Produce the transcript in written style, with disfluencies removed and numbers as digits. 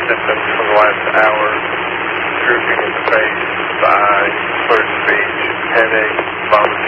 symptoms for the last hour: drooping in the face, the eyes, slurred speech, headache, vomiting.